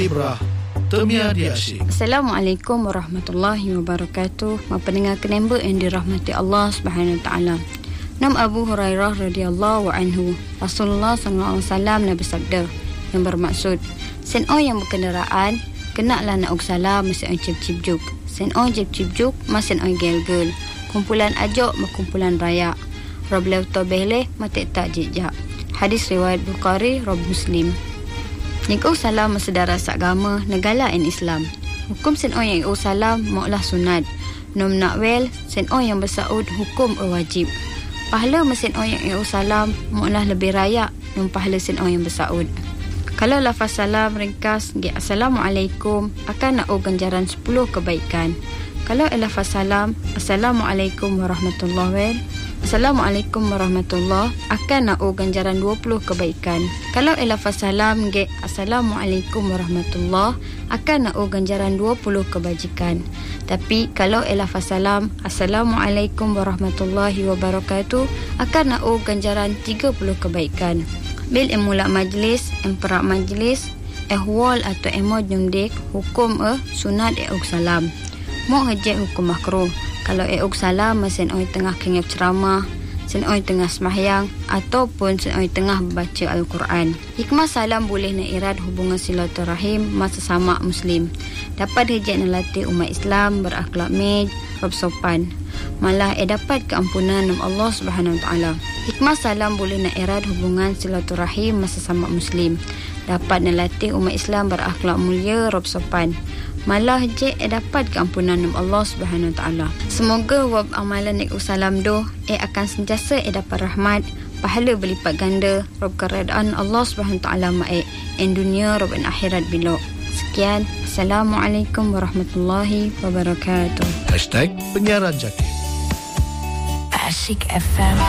Ibrah Temia Diasyik. Assalamualaikum warahmatullahi wabarakatuh. Pendengar Kenemba yang dirahmati Allah Subhanahu Wa Taala. Nam Abu Hurairah radhiyallahu anhu, Rasulullah sallallahu alaihi wasallam bersabda yang bermaksud, sen o yang berkenderaan kenaklah nak salam mesti on cip-cip juk. Sen o cip-cip juk masen on gel-gel. Kumpulan ajak kumpulan raya. Rablau tabeleh mati tak jejak. Hadis riwayat Bukhari, Rob Muslim. Nikau salam saudara seagama negara in Islam. Hukum sen o yang salam maulah sunat. Nom nak wel sen o yang bersaud hukum wajib. Pahala mesin o yang salam maulah lebih raya nom pahala sen o yang bersaud. Kalau lafaz salam ringkas Assalamualaikum akan nak ganjaran 10 kebaikan. Kalau lafaz salam Assalamualaikum warahmatullahi wabarakatuh, Assalamualaikum warahmatullahi akan nak ganjaran 20 kebaikan. Kalau lafaz salam Assalamualaikum warahmatullahi akan nak ganjaran 20 kebajikan. Tapi kalau lafaz salam Assalamualaikum warahmatullahi wabarakatuh akan nak ganjaran 30 kebaikan. Bil emula majlis, emperak majlis, ehwal atau emod nyumdik, hukum sunat salam. Mau hajat hukum makruh. Kalau salam mesin oi tengah kengap ceramah, sen oi tengah sembahyang ataupun sen oi tengah baca Al-Quran. Hikmah salam boleh nak irad hubungan silaturahim masa sama muslim. Dapat hajat melatih umat Islam berakhlak mej, rob sopan. Malah dapat keampunan Allah Subhanahu Wa Taala. Hikmah salam boleh nak irad hubungan silaturahim masa sama muslim. Dapat melatih umat Islam berakhlak mulia, rob sopan. Malah dapat keampunan Allah Subhanahu Wa Taala. Semoga wab amalan salam doh akan sentiasa dapat rahmat, pahala berlipat ganda, rob keredaan Allah Subhanahu Wa Taala mae en dunia rob en akhirat bila. Sekian, Assalamualaikum warahmatullahi wabarakatuh. #penyiaran Jakib. Asyik FM.